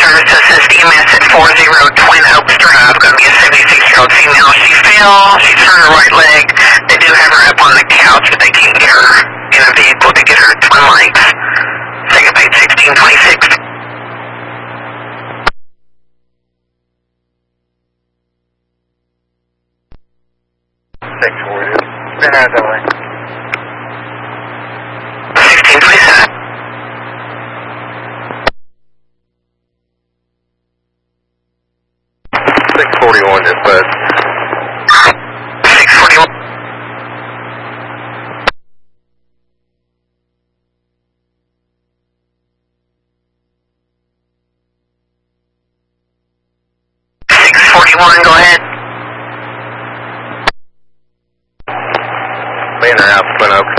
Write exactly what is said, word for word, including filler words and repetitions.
services says E M S at forty Twin Oaks Drive, going to be a seventy-six-year-old female. She fell, she's hurt her right leg. They do have her up on the couch, but they can't get her in a vehicle to get her to Twin Lakes. Second page sixteen twenty-six. six forty. Spin out that way. sixteen twenty-seven. six forty-one, dispatch. six forty-one. six forty-one, go ahead. Banner out, Twin Oaks.